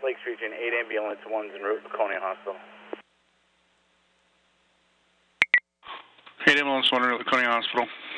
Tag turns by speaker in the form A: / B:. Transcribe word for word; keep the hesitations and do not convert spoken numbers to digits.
A: Lakes region, eight ambulance, one's en route to Laconia Hospital.
B: eight ambulance, one en route to Laconia Hospital.